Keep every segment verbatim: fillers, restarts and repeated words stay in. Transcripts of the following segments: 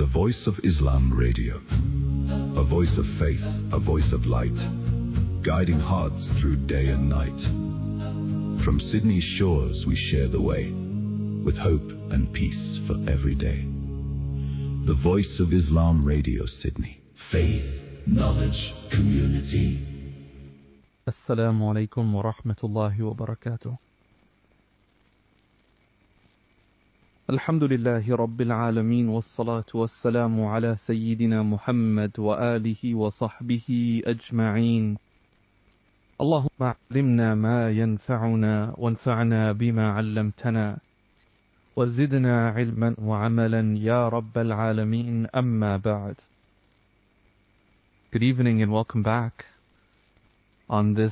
The Voice of Islam Radio. A voice of faith, a voice of light, guiding hearts through day and night. From Sydney's shores we share the way, with hope and peace for every day. The Voice of Islam Radio, Sydney. Faith, knowledge, community. Assalamu alaikum wa rahmatullahi wa barakatuh. Alhamdulillahi Rabbil Alameen wa salatu wa salamu ala Sayyidina Muhammad wa alihi wa sahbihi ajma'een. Allahumma alimna ma yanfa'una wanfa'na bima 'allamtana wa zidna 'ilman wa 'amalan ya Rabbil Alameen, amma ba'd. Good evening and welcome back on this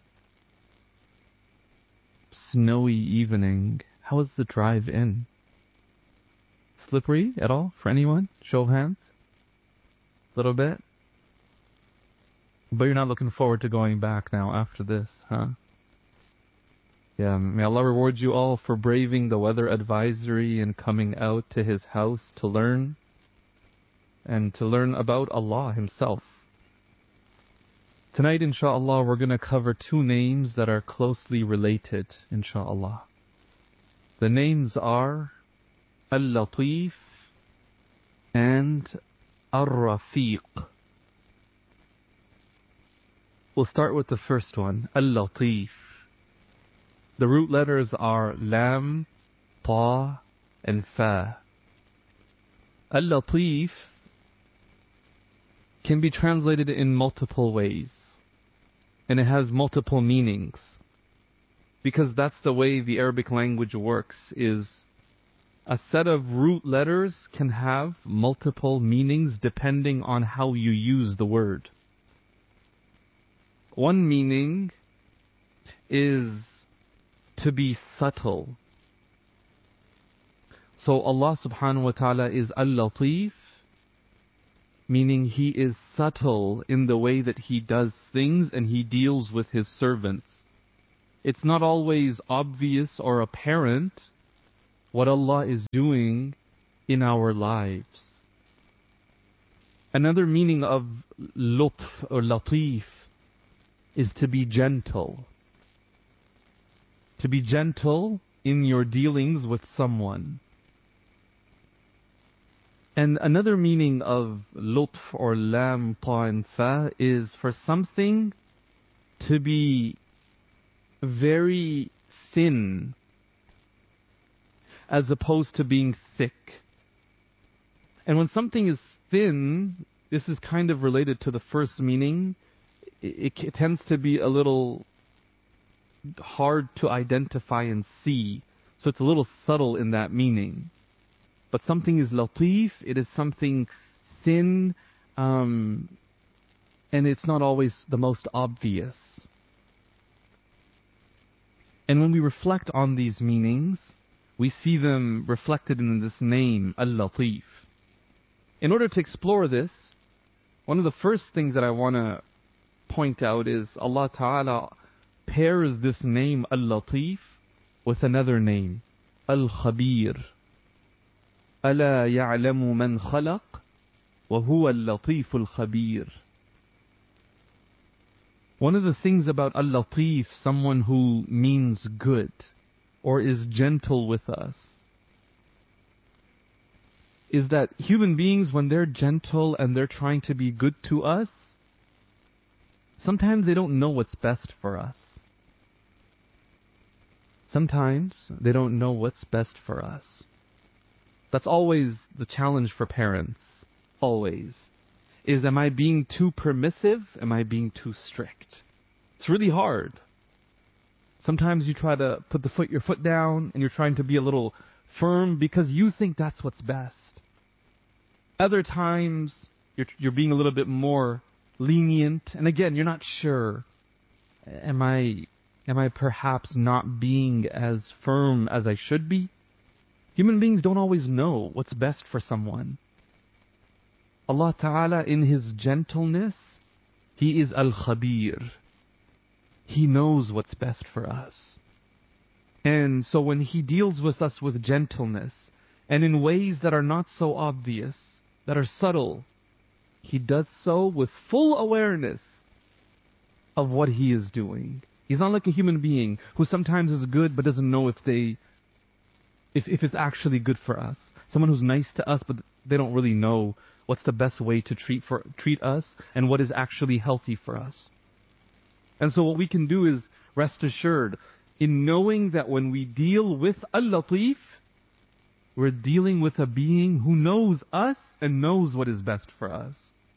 snowy evening. How was the drive in? Slippery at all for anyone? Show of hands? A little bit? But you're not looking forward to going back now after this, huh? Yeah, may Allah reward you all for braving the weather advisory and coming out to His house to learn and to learn about Allah Himself. Tonight, inshallah, we're going to cover two names that are closely related, inshallah. The names are Al-Latif and Ar-Rafiq. We'll start with the first one, Al-Latif. The root letters are Lam, Ta, and Fa. Al-Latif can be translated in multiple ways, and it has multiple meanings, because that's the way the Arabic language works, is a set of root letters can have multiple meanings depending on how you use the word. One meaning is to be subtle. So Allah subhanahu wa ta'ala is Al-Latif, meaning He is subtle in the way that He does things and He deals with His servants. It's not always obvious or apparent what Allah is doing in our lives. Another meaning of lutf or latif is to be gentle. To be gentle in your dealings with someone. And another meaning of lutf or lam, ta and fa is for something to be very thin as opposed to being thick. And when something is thin, this is kind of related to the first meaning, it, it tends to be a little hard to identify and see. So it's a little subtle in that meaning. But something is latif, it is something thin, um, and it's not always the most obvious. And when we reflect on these meanings, we see them reflected in this name, Al-Latif. In order to explore this, one of the first things that I want to point out is Allah Ta'ala pairs this name, Al-Latif, with another name, Al-Khabir. أَلَا يَعْلَمُ مَنْ خَلَقَ وَهُوَ اللَّطِيفُ الْخَبِيرُ. One of the things about Al-Latif, someone who means good, or is gentle with us, is that human beings, when they're gentle and they're trying to be good to us, sometimes they don't know what's best for us. Sometimes they don't know what's best for us. That's always the challenge for parents, always, is am I being too permissive? Am I being too strict? It's really hard. Sometimes you try to put the foot, your foot down and you're trying to be a little firm because you think that's what's best. Other times you're, you're being a little bit more lenient, and again, you're not sure. Am I, am I perhaps not being as firm as I should be? Human beings don't always know what's best for someone. Allah Ta'ala, in His gentleness, He is Al-Khabir. He knows what's best for us. And so when He deals with us with gentleness, and in ways that are not so obvious, that are subtle, He does so with full awareness of what He is doing. He's not like a human being who sometimes is good but doesn't know if they, if, if it's actually good for us. Someone who's nice to us but they don't really know what's the best way to treat for treat us and what is actually healthy for us. And so what we can do is rest assured in knowing that when we deal with Al-Latif, we're dealing with a being who knows us and knows what is best for us.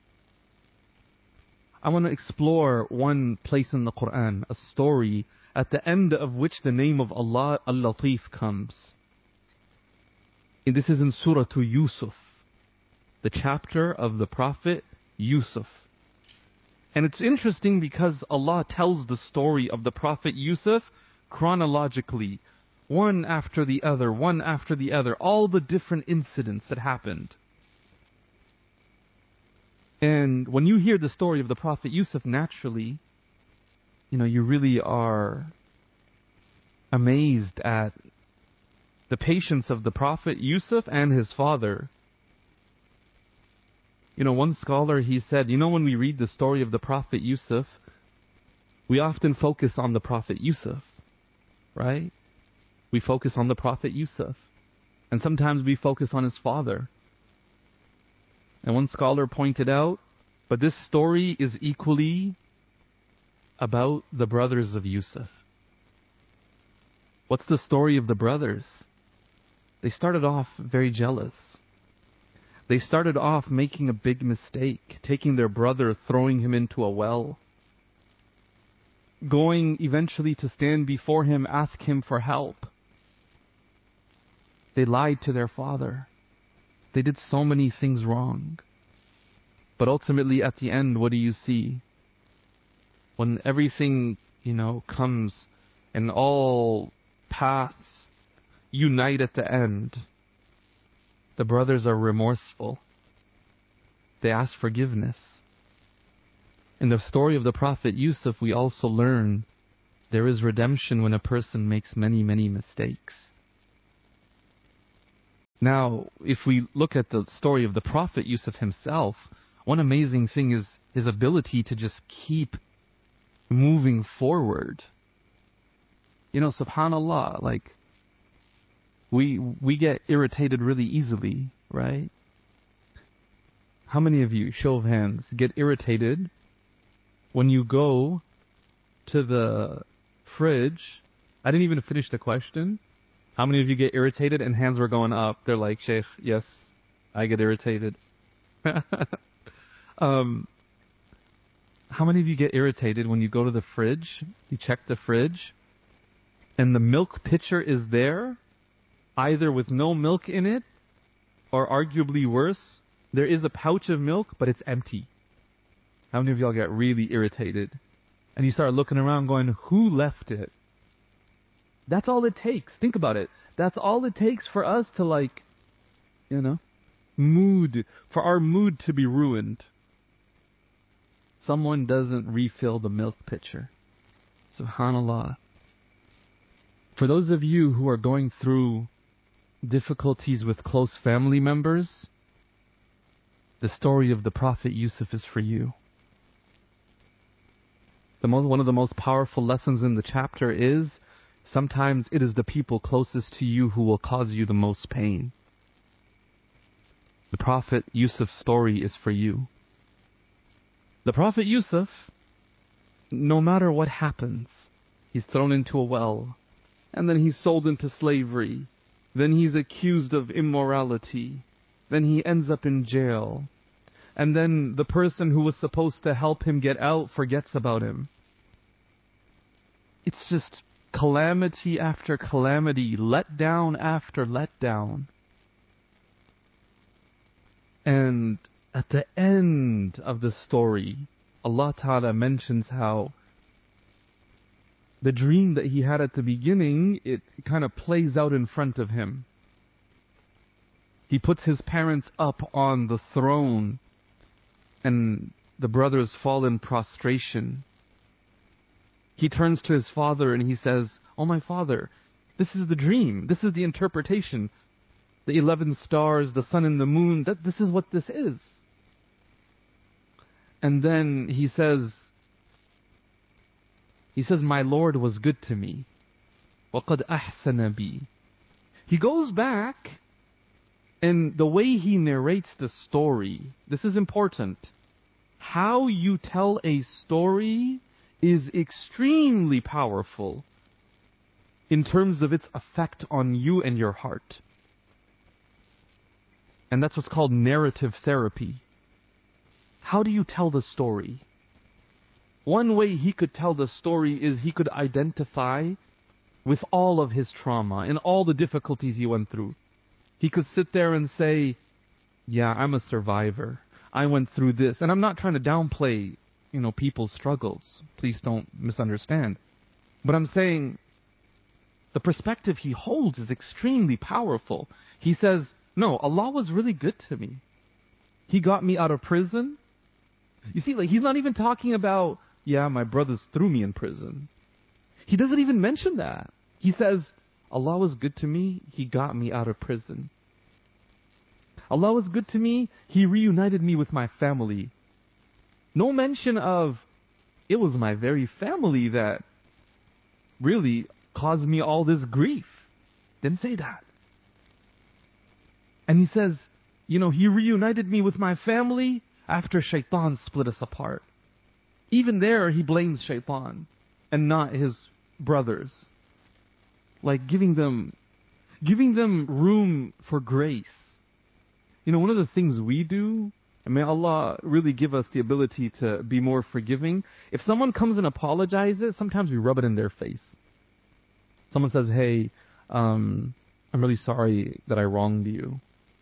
I want to explore one place in the Quran, a story at the end of which the name of Allah, Al-Latif, comes. And this is in Surah to Yusuf, the chapter of the Prophet Yusuf. And it's interesting because Allah tells the story of the Prophet Yusuf chronologically, one after the other, one after the other, all the different incidents that happened. And when you hear the story of the Prophet Yusuf, naturally, you know, you really are amazed at the patience of the Prophet Yusuf and his father. You know, one scholar, he said, you know, when we read the story of the Prophet Yusuf, we often focus on the Prophet Yusuf, right? We focus on the Prophet Yusuf. And sometimes we focus on his father. And one scholar pointed out, but this story is equally about the brothers of Yusuf. What's the story of the brothers? They started off very jealous. They started off making a big mistake, taking their brother, throwing him into a well, going eventually to stand before him, ask him for help. They lied to their father. They did so many things wrong. But ultimately, at the end, what do you see? When everything, you know, comes and all paths unite at the end, the brothers are remorseful. They ask forgiveness. In the story of the Prophet Yusuf, we also learn there is redemption when a person makes many, many mistakes. Now, if we look at the story of the Prophet Yusuf himself, one amazing thing is his ability to just keep moving forward. You know, subhanallah, like, we we get irritated really easily, right? How many of you, show of hands, get irritated when you go to the fridge? I didn't even finish the question. How many of you get irritated? And hands were going up. They're like, Sheikh, yes, I get irritated. um, how many of you get irritated when you go to the fridge, you check the fridge, and the milk pitcher is there, either with no milk in it, or arguably worse, there is a pouch of milk, but it's empty? How many of y'all get really irritated? And you start looking around going, who left it? That's all it takes. Think about it. That's all it takes for us to, like, you know, mood, for our mood to be ruined. Someone doesn't refill the milk pitcher. Subhanallah. For those of you who are going through difficulties with close family members, the story of the Prophet Yusuf is for you. The most, one of the most powerful lessons in the chapter is sometimes it is the people closest to you who will cause you the most pain. The Prophet Yusuf's story is for you. The Prophet Yusuf, no matter what happens, he's thrown into a well, and then he's sold into slavery, then he's accused of immorality, then he ends up in jail, and then the person who was supposed to help him get out forgets about him. It's just calamity after calamity, letdown after letdown. And at the end of the story, Allah Ta'ala mentions how the dream that he had at the beginning, it kind of plays out in front of him. He puts his parents up on the throne, and the brothers fall in prostration. He turns to his father and he says, "Oh, my father, this is the dream. This is the interpretation. the eleven stars, the sun and the moon, that this is what this is. And then he says, he says, my Lord was good to me. وَقَدْ أَحْسَنَ بِي. He goes back, and the way he narrates the story, this is important. How you tell a story is extremely powerful in terms of its effect on you and your heart. And that's what's called narrative therapy. How do you tell the story? One way he could tell the story is he could identify with all of his trauma and all the difficulties he went through. He could sit there and say, yeah, I'm a survivor. I went through this. And I'm not trying to downplay, you know, people's struggles. Please don't misunderstand. But I'm saying the perspective he holds is extremely powerful. He says, no, Allah was really good to me. He got me out of prison. You see, like, he's not even talking about, yeah, my brothers threw me in prison. He doesn't even mention that. He says, Allah was good to me. He got me out of prison. Allah was good to me. He reunited me with my family. No mention of, it was my very family that really caused me all this grief. Didn't say that. And he says, you know, he reunited me with my family after Shaitan split us apart. Even there, he blames Shaitan and not his brothers. Like giving them, giving them room for grace. You know, one of the things we do, and may Allah really give us the ability to be more forgiving. If someone comes and apologizes, sometimes we rub it in their face. Someone says, hey, um, I'm really sorry that I wronged you.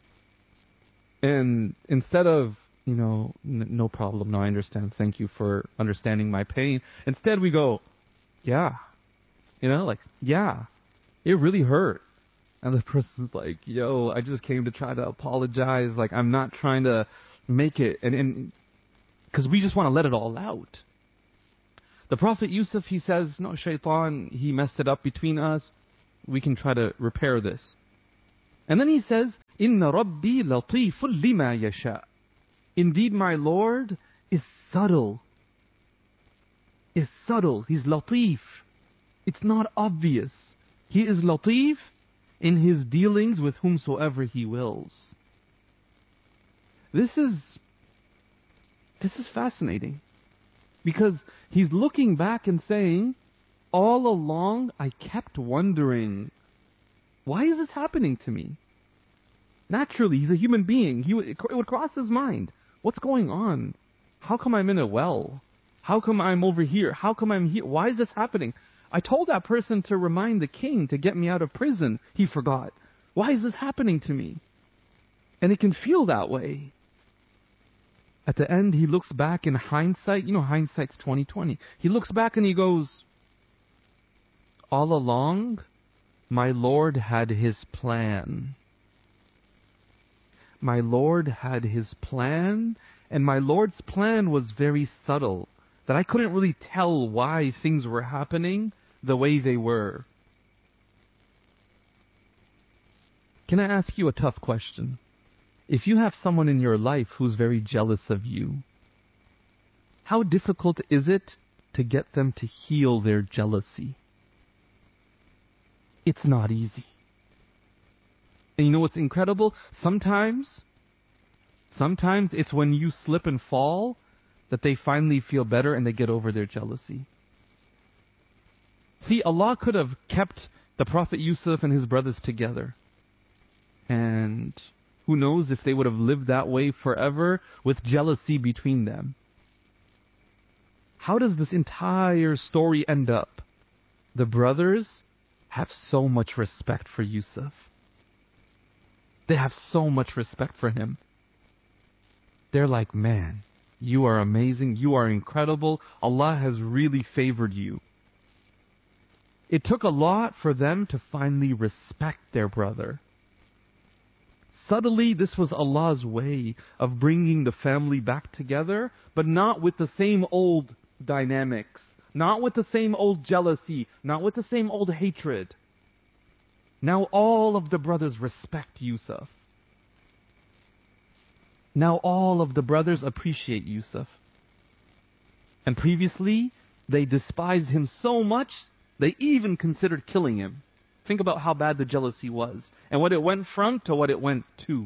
And instead of, you know, n- no problem, no, I understand, thank you for understanding my pain. Instead we go, yeah, you know, like, yeah, it really hurt. And the person's like, yo, I just came to try to apologize. Like, I'm not trying to make it, and and because we just want to let it all out. The Prophet Yusuf, he says, no, Shaitan, he messed it up between us. We can try to repair this. And then he says, Inna Rabbi latifun lima yasha. Indeed, my Lord is subtle. Is subtle. He's latif. It's not obvious. He is latif in his dealings with whomsoever he wills. This is this is fascinating. Because he's looking back and saying, all along I kept wondering, why is this happening to me? Naturally, he's a human being. He would, it would cross his mind. What's going on? How come I'm in a well? How come I'm over here? How come I'm here? Why is this happening? I told that person to remind the king to get me out of prison. He forgot. Why is this happening to me? And it can feel that way. At the end, he looks back in hindsight. You know, hindsight's twenty twenty. He looks back and he goes, all along, my Lord had his plan. My Lord had his plan, and my Lord's plan was very subtle, that I couldn't really tell why things were happening the way they were. Can I ask you a tough question? If you have someone in your life who's very jealous of you, how difficult is it to get them to heal their jealousy? It's not easy. And you know what's incredible? Sometimes, sometimes it's when you slip and fall that they finally feel better and they get over their jealousy. See, Allah could have kept the Prophet Yusuf and his brothers together. And who knows if they would have lived that way forever with jealousy between them. How does this entire story end up? The brothers have so much respect for Yusuf. They have so much respect for him. They're like, man, you are amazing. You are incredible. Allah has really favored you. It took a lot for them to finally respect their brother. Subtly, this was Allah's way of bringing the family back together, but not with the same old dynamics, not with the same old jealousy, not with the same old hatred. Now all of the brothers respect Yusuf. Now all of the brothers appreciate Yusuf. And previously, they despised him so much, they even considered killing him. Think about how bad the jealousy was, and what it went from to what it went to.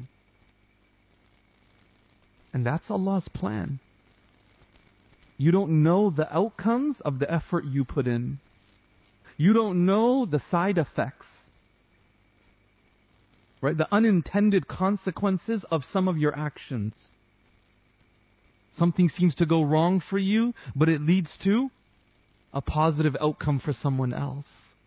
And that's Allah's plan. You don't know the outcomes of the effort you put in. You don't know the side effects. Right? The unintended consequences of some of your actions. Something seems to go wrong for you, but it leads to a positive outcome for someone else.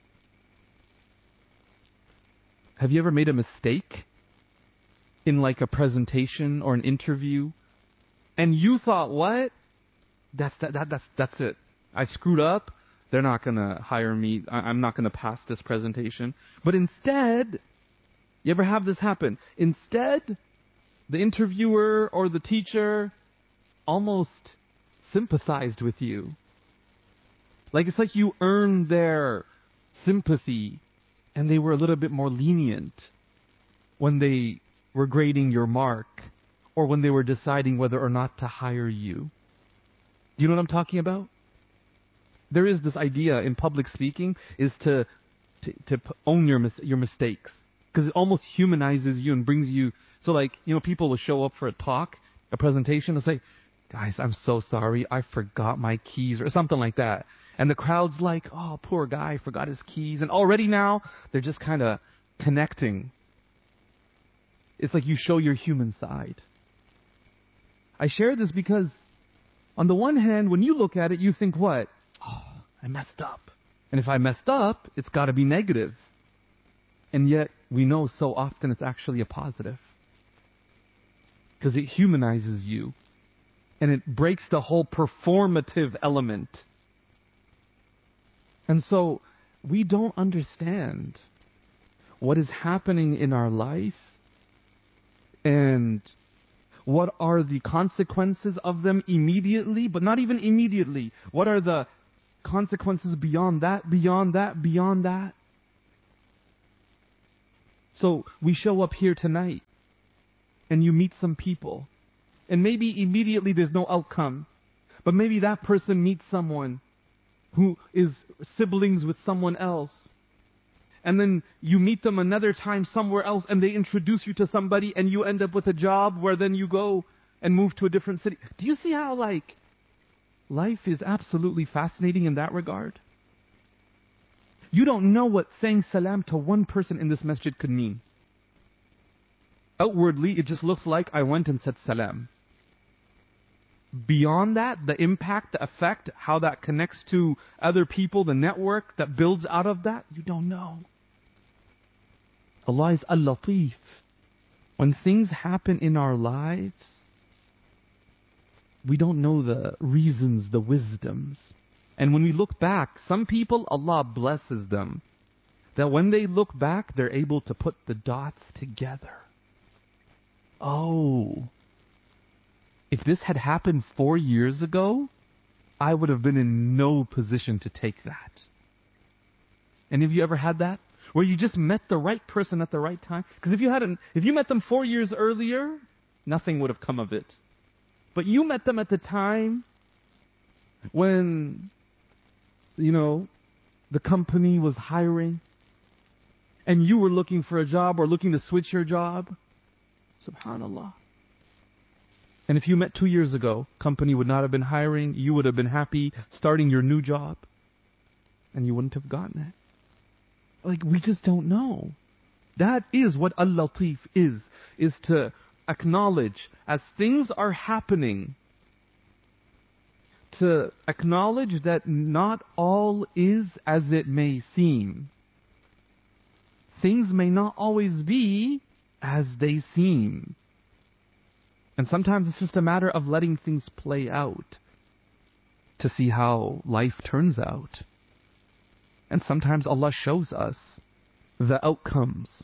Have you ever made a mistake in like a presentation or an interview, and you thought, what? That's that, that that's that's it. I screwed up. They're not gonna hire me. I, I'm not gonna pass this presentation. But instead, you ever have this happen? Instead, the interviewer or the teacher almost sympathized with you. Like it's like you earned their sympathy, and they were a little bit more lenient when they were grading your mark, or when they were deciding whether or not to hire you. Do you know what I'm talking about? There is this idea in public speaking is to to, to own your mis- your mistakes, because it almost humanizes you and brings you. So like, you know, people will show up for a talk, a presentation, and say, guys, I'm so sorry, I forgot my keys, or something like that. And the crowd's like, oh, poor guy, forgot his keys. And already now, they're just kind of connecting. It's like you show your human side. I share this because, on the one hand, when you look at it, you think, what? Oh, I messed up. And if I messed up, it's got to be negative. And yet, we know so often it's actually a positive. Because it humanizes you. And it breaks the whole performative element. And so, we don't understand what is happening in our life and what are the consequences of them immediately, but not even immediately. What are the consequences beyond that, beyond that, beyond that? So we show up here tonight and you meet some people, and maybe immediately there's no outcome, but maybe that person meets someone who is siblings with someone else. And then you meet them another time somewhere else, and they introduce you to somebody, and you end up with a job where then you go and move to a different city. Do you see how, like, life is absolutely fascinating in that regard? You don't know what saying salam to one person in this masjid could mean. Outwardly, it just looks like I went and said salam. Beyond that, the impact, the effect, how that connects to other people, the network that builds out of that, you don't know. Allah is Al-Latif. When things happen in our lives, we don't know the reasons, the wisdoms. And when we look back, some people, Allah blesses them. That when they look back, they're able to put the dots together. Oh, if this had happened four years ago, I would have been in no position to take that. Any of you ever had that? Where you just met the right person at the right time? Because if you hadn't, if you met them four years earlier, nothing would have come of it. But you met them at the time when, you know, the company was hiring, and you were looking for a job or looking to switch your job. Subhanallah. And if you met two years ago, company would not have been hiring, you would have been happy starting your new job, and you wouldn't have gotten it. Like, we just don't know. That is what Al-Latif is, is to acknowledge as things are happening, to acknowledge that not all is as it may seem. Things may not always be as they seem. And sometimes it's just a matter of letting things play out to see how life turns out. And sometimes Allah shows us the outcomes.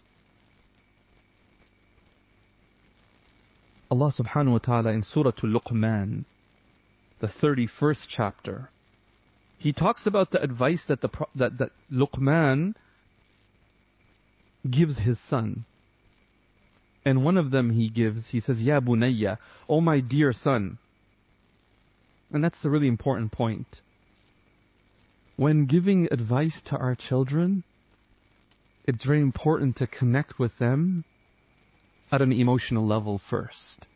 Allah subhanahu wa ta'ala in Surah Al-Luqman, the thirty-first chapter, He talks about the advice that, the, that, that Luqman gives his son. And one of them he gives, he says, Ya bunayya, oh my dear son. And that's a really important point. When giving advice to our children, it's very important to connect with them at an emotional level first.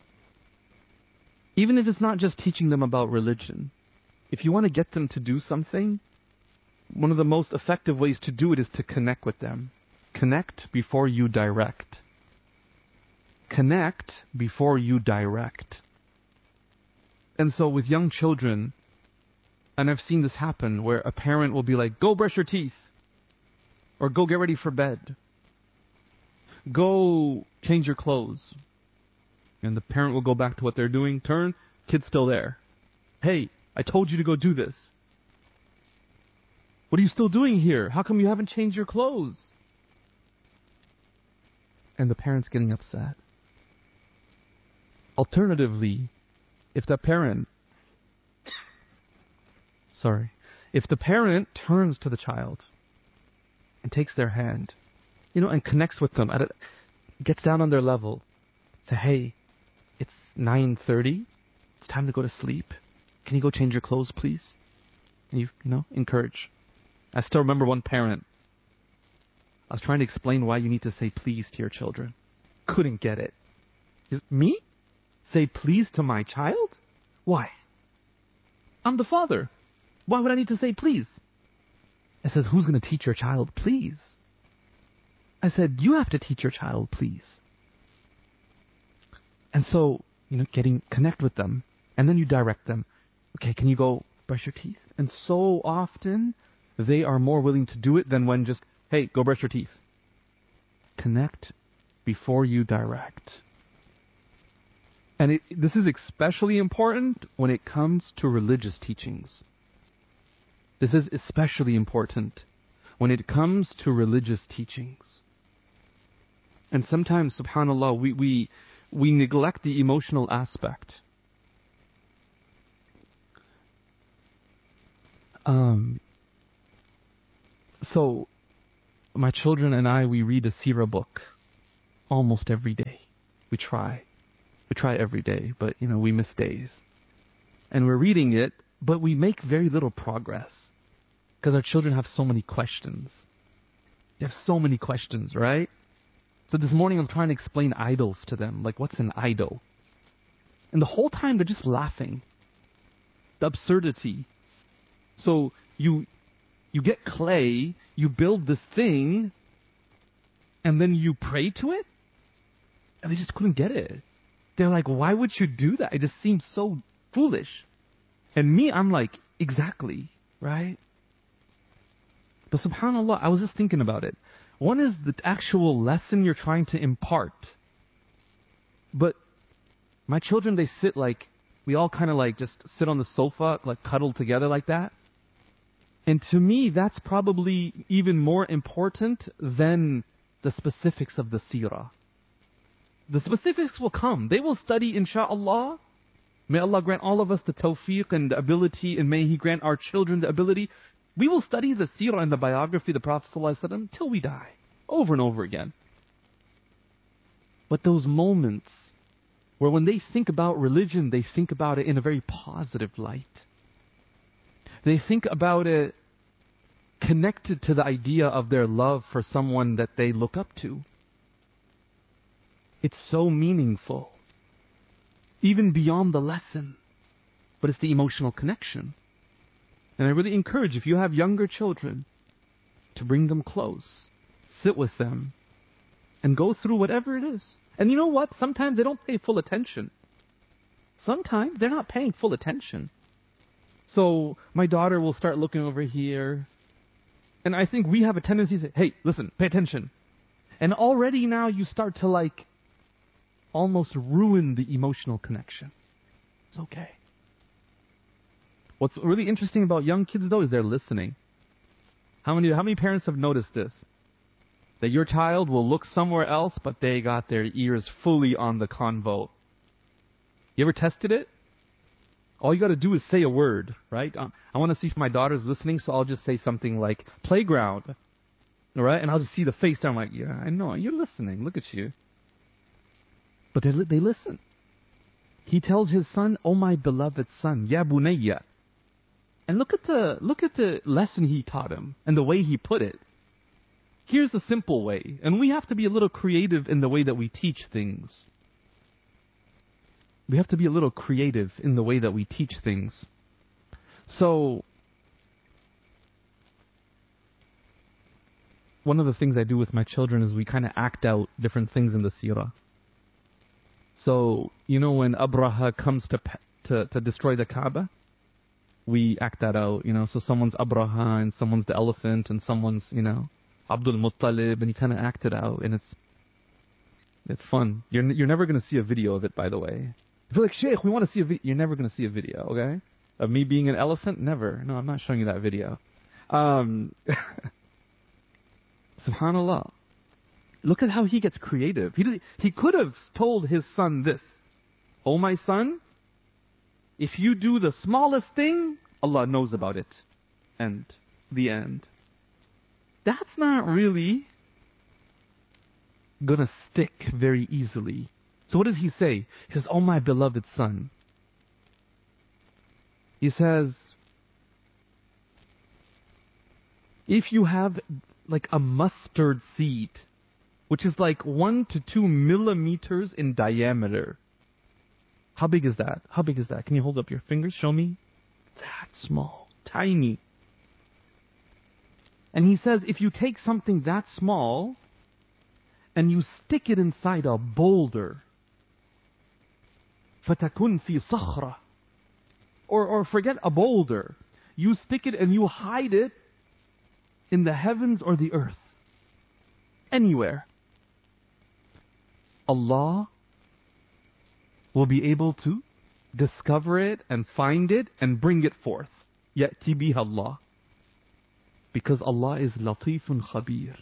Even if it's not just teaching them about religion. If you want to get them to do something, one of the most effective ways to do it is to connect with them. Connect before you direct. Connect before you direct. And so with young children, and I've seen this happen, where a parent will be like, go brush your teeth. Or go get ready for bed. Go change your clothes. And the parent will go back to what they're doing, turn, kid's still there. Hey, I told you to go do this. What are you still doing here? How come you haven't changed your clothes? And the parent's getting upset. Alternatively, if the parent, sorry, if the parent turns to the child and takes their hand, you know, and connects with them, at a, gets down on their level, say, hey, it's nine thirty, it's time to go to sleep. Can you go change your clothes, please? And you, you know, encourage. I still remember one parent. I was trying to explain why you need to say please to your children. Couldn't get it. Me? Say please to my child? Why? I'm the father. Why would I need to say please? I said, who's going to teach your child please? I said, you have to teach your child please. And so, you know, getting, connect with them. And then you direct them. Okay, can you go brush your teeth? And so often, they are more willing to do it than when just, hey, go brush your teeth. Connect before you direct. And it, this is especially important when it comes to religious teachings. This is especially important when it comes to religious teachings. And sometimes, subhanAllah, we, we, we neglect the emotional aspect. Um, so, my children and I, we read a seerah book almost every day. We try. We try every day, but, you know, we miss days. And we're reading it, but we make very little progress. Because our children have so many questions. They have so many questions, right? So this morning I'm trying to explain idols to them. Like, what's an idol? And the whole time they're just laughing. The absurdity. So you you get clay, you build this thing, and then you pray to it? And they just couldn't get it. They're like, why would you do that? It just seems so foolish. And me, I'm like, exactly, right? But subhanAllah, I was just thinking about it. One is the actual lesson you're trying to impart. But my children, they sit like, we all kind of like just sit on the sofa, like cuddle together like that. And to me, that's probably even more important than the specifics of the seerah. The specifics will come. They will study, insha'Allah. May Allah grant all of us the tawfiq and the ability, and may He grant our children the ability. We will study the seerah and the biography of the Prophet ﷺ till we die, over and over again. But those moments where when they think about religion, they think about it in a very positive light. They think about it connected to the idea of their love for someone that they look up to. It's so meaningful. Even beyond the lesson. But it's the emotional connection. And I really encourage, if you have younger children, to bring them close. Sit with them. And go through whatever it is. And you know what? Sometimes they don't pay full attention. Sometimes they're not paying full attention. So my daughter will start looking over here. And I think we have a tendency to say, hey, listen, pay attention. And already now you start to like almost ruin the emotional connection. It's okay. What's really interesting about young kids though is they're listening. How many how many parents have noticed this? That your child will look somewhere else, but they got their ears fully on the convo. You ever tested it? All you got to do is say a word, right? Um, I want to see if my daughter's listening, so I'll just say something like playground. Right? And I'll just see the face there. I'm like, yeah, I know. You're listening. Look at you. But they, they listen. He tells his son, oh my beloved son, Ya bunayya. And look at the look at the lesson he taught him and the way he put it. Here's a simple way. And we have to be a little creative in the way that we teach things. We have to be a little creative in the way that we teach things. So, one of the things I do with my children is we kind of act out different things in the seerah. So, you know when Abraha comes to, to to destroy the Kaaba? We act that out, you know. So someone's Abraha and someone's the elephant and someone's, you know, Abdul Muttalib, and you kind of act it out, and it's it's fun. You're you're never going to see a video of it, by the way. If you're like, Sheikh, we want to see a video, you're never going to see a video, okay? Of me being an elephant? Never. No, I'm not showing you that video. Um, Subhanallah. Look at how he gets creative. He, he could have told his son this. Oh, my son, if you do the smallest thing, Allah knows about it. And the end. That's not really going to stick very easily. So what does he say? He says, oh, my beloved son. He says, if you have like a mustard seed, which is like one to two millimeters in diameter. How big is that? How big is that? Can you hold up your fingers? Show me. That small. Tiny. And he says, if you take something that small and you stick it inside a boulder, فَتَكُنْ فِي صَخْرَةٍ, or, or forget a boulder, you stick it and you hide it in the heavens or the earth. Anywhere. Allah will be able to discover it and find it and bring it forth. يَأْتِ بِهَا Allah. Because Allah is Latifun Khabir.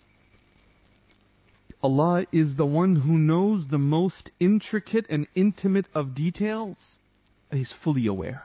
Allah is the one who knows the most intricate and intimate of details. He's fully aware.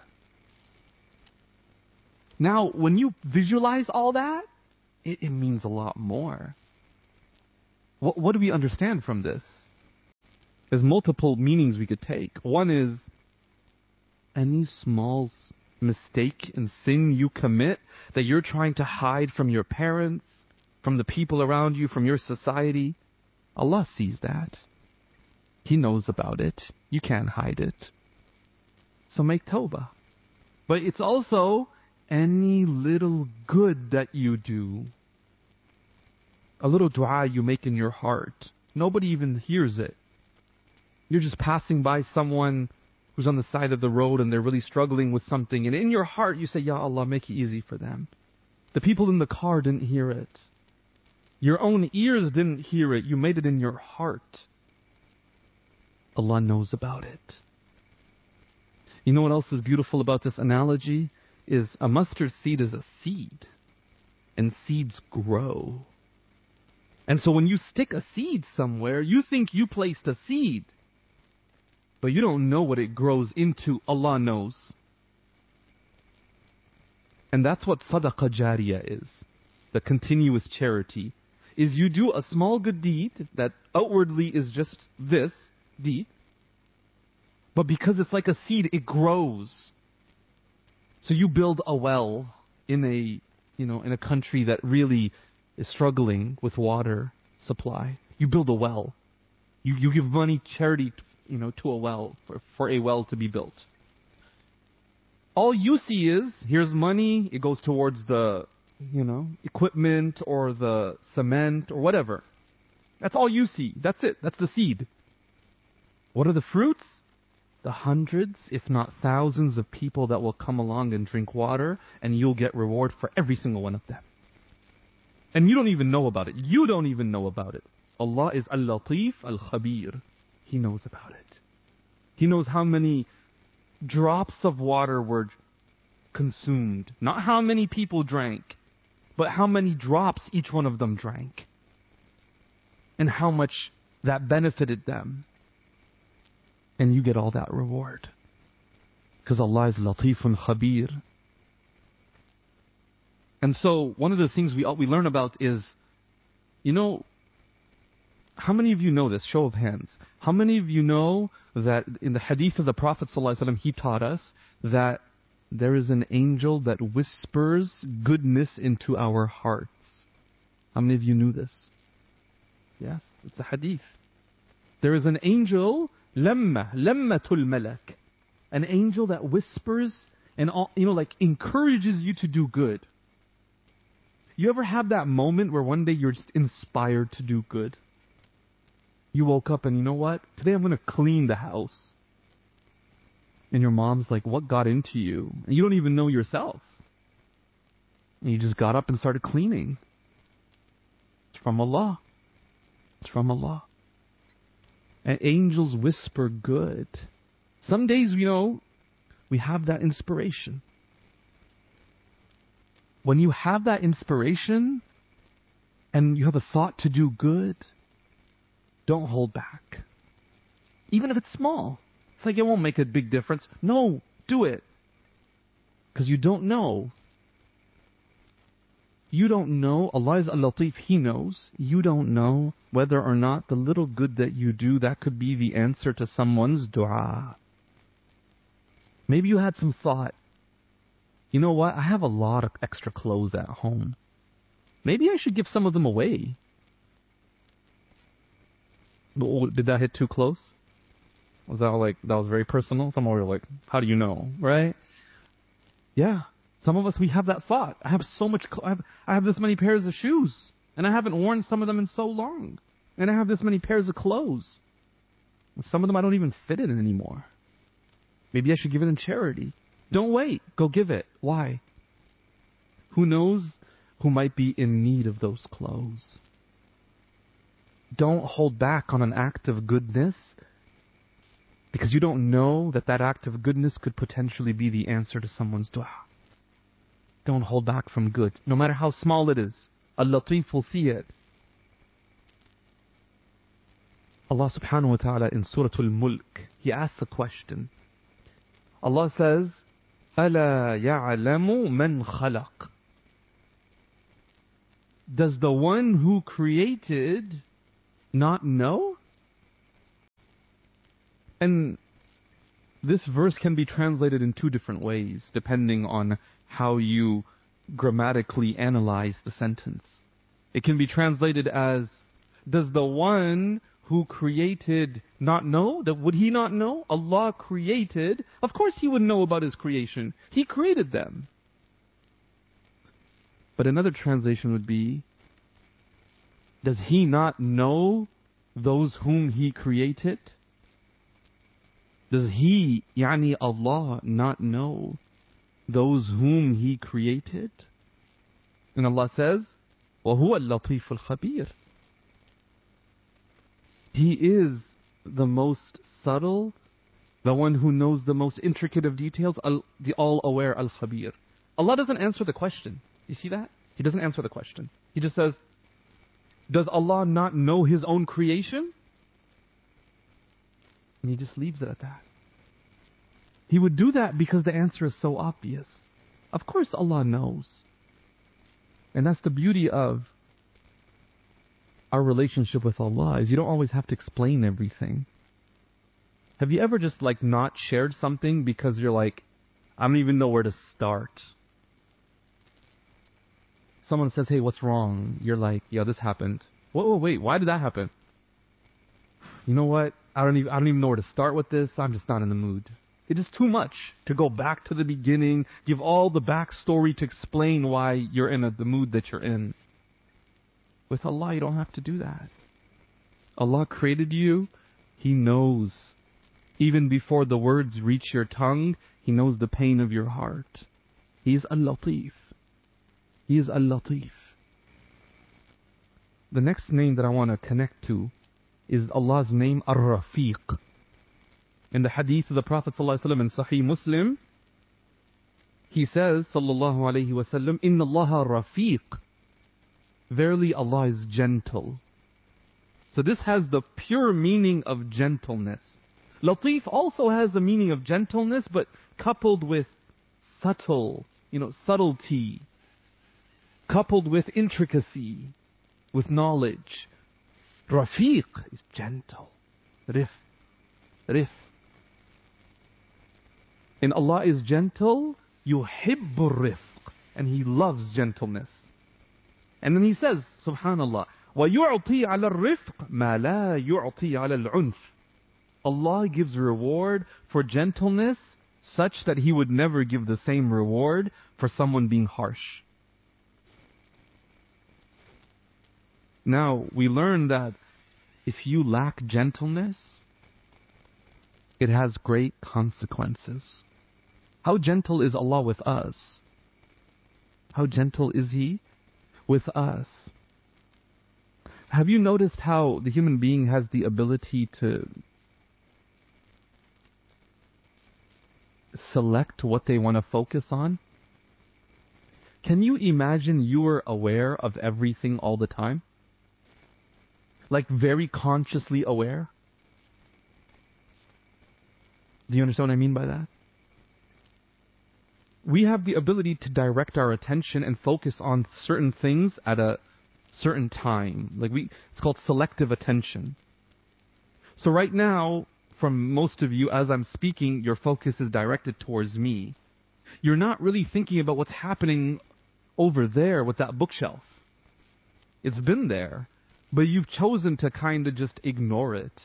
Now, when you visualize all that, it, it means a lot more. What, what do we understand from this? There's multiple meanings we could take. One is, any small mistake and sin you commit that you're trying to hide from your parents, from the people around you, from your society, Allah sees that. He knows about it. You can't hide it. So make tawbah. But it's also any little good that you do. A little dua you make in your heart. Nobody even hears it. You're just passing by someone who's on the side of the road and they're really struggling with something. And in your heart you say, Ya Allah, make it easy for them. The people in the car didn't hear it. Your own ears didn't hear it. You made it in your heart. Allah knows about it. You know what else is beautiful about this analogy? Is a mustard seed is a seed. And seeds grow. And so when you stick a seed somewhere, you think you placed a seed. But you don't know what it grows into. Allah knows. And that's what sadaqah jariyah is. The continuous charity. Is you do a small good deed that outwardly is just this deed. But because it's like a seed, it grows. So you build a well in a, you know, in a country that really is struggling with water supply. You build a well. You you give money, charity, you know, to a well, for, for a well to be built. All you see is, here's money, it goes towards the, you know, equipment or the cement or whatever. That's all you see. That's it. That's the seed. What are the fruits? The hundreds, if not thousands of people that will come along and drink water, and you'll get reward for every single one of them. And you don't even know about it. You don't even know about it. Allah is Al-Latif Al-Khabir. He knows about it. He knows how many drops of water were consumed. Not how many people drank, but how many drops each one of them drank. And how much that benefited them. And you get all that reward. Because Allah is Latifun Khabir. And so, one of the things we we learn about is You know, how many of you know this? Show of hands. How many of you know that in the hadith of the Prophet ﷺ, he taught us that there is an angel that whispers goodness into our hearts? How many of you knew this? Yes, it's a hadith. There is an angel, lamma, lammatul malak, an angel that whispers and, you know, like encourages you to do good. You ever have that moment where one day you're just inspired to do good? You woke up and you know what? Today I'm going to clean the house. And your mom's like, what got into you? And you don't even know yourself. And you just got up and started cleaning. It's from Allah. It's from Allah. And angels whisper good. Some days, you know, we have that inspiration. When you have that inspiration and you have a thought to do good, don't hold back. Even if it's small. It's like it won't make a big difference. No, do it. Because you don't know. You don't know. Allah is Al-Latif. He knows. You don't know whether or not the little good that you do, that could be the answer to someone's dua. Maybe you had some thought. You know what? I have a lot of extra clothes at home. Maybe I should give some of them away. Did that hit too close? Was that like, that was very personal? Some of you were like, how do you know? Right? Yeah. Some of us, we have that thought. I have so much, cl- I, have, I have this many pairs of shoes. And I haven't worn some of them in so long. And I have this many pairs of clothes. And some of them I don't even fit in anymore. Maybe I should give it in charity. Don't wait. Go give it. Why? Who knows who might be in need of those clothes? Don't hold back on an act of goodness because you don't know that that act of goodness could potentially be the answer to someone's dua. Don't hold back from good, no matter how small it is. Al-Latif will see it. Allah subhanahu wa ta'ala in Surah Al-Mulk, He asks a question. Allah says, أَلَا يَعْلَمُ مَنْ خَلَقَ. Does the one who created not know? And this verse can be translated in two different ways, depending on how you grammatically analyze the sentence. It can be translated as, does the one who created not know? That would he not know? Allah created. Of course he would know about his creation. He created them. But another translation would be, does he not know those whom he created? Does he, yani Allah, not know those whom he created? And Allah says, وَهُوَ اللَّطِيفُ الْخَبِيرُ. He is the most subtle, the one who knows the most intricate of details, al, the all-aware Al-Khabir. Allah doesn't answer the question. You see that? He doesn't answer the question. He just says, does Allah not know His own creation? And He just leaves it at that. He would do that because the answer is so obvious. Of course Allah knows. And that's the beauty of our relationship with Allah, is you don't always have to explain everything. Have you ever just like not shared something because you're like, I don't even know where to start? Someone says, hey, what's wrong? You're like, yeah, this happened. Whoa, whoa, wait, why did that happen? You know what? I don't even I don't even know where to start with this. I'm just not in the mood. It is too much to go back to the beginning, give all the backstory to explain why you're in a, the mood that you're in. With Allah, you don't have to do that. Allah created you. He knows. Even before the words reach your tongue, He knows the pain of your heart. He is Al-Latif. He is Al-Latif. The next name that I want to connect to is Allah's name Ar-Rafiq. In the hadith of the Prophet ﷺ in Sahih Muslim, he says, sallallahu alayhi wa sallam, Inna Allaha Rafiq. Verily Allah is gentle. So this has the pure meaning of gentleness. Latif also has the meaning of gentleness, but coupled with subtle, you know, subtlety, coupled with intricacy. with knowledge. Rafiq is gentle. Rif. Rif. And Allah is gentle. Yuhibbu rifq. And He loves gentleness. And then He says, subhanallah, وَيُعْطِي عَلَى الرِّفْقِ مَا لَا يُعْطِي عَلى الْعُنْفِ. Allah gives reward for gentleness such that He would never give the same reward for someone being harsh. Now, we learn that if you lack gentleness, it has great consequences. How gentle is Allah with us? How gentle is He with us? Have you noticed how the human being has the ability to select what they want to focus on? Can you imagine you were aware of everything all the time? Like very consciously aware? Do you understand what I mean by that? We have the ability to direct our attention and focus on certain things at a certain time. Like we, it's called selective attention. So right now, from most of you, as I'm speaking, your focus is directed towards me. You're not really thinking about what's happening over there with that bookshelf. It's been there, but you've chosen to kind of just ignore it.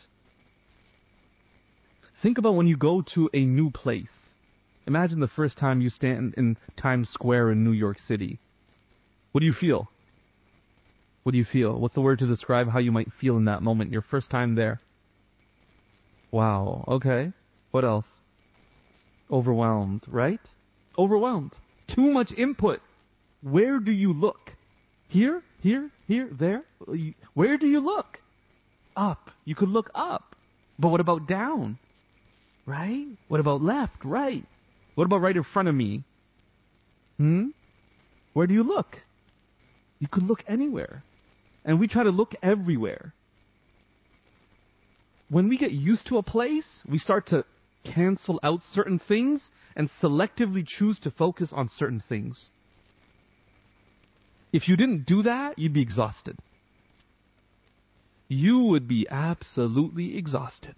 Think about when you go to a new place. Imagine the first time you stand in Times Square in New York City. What do you feel? What do you feel? What's the word to describe how you might feel in that moment, your first time there? Wow, okay. What else? Overwhelmed, right? Overwhelmed. Too much input. Where do you look? Here? Here? Here? There? Where do you look? Up. You could look up. But what about down? Right? What about left? Right? What about right in front of me? Hmm? Where do you look? You could look anywhere. And we try to look everywhere. When we get used to a place, we start to cancel out certain things and selectively choose to focus on certain things. If you didn't do that, you'd be exhausted. You would be absolutely exhausted.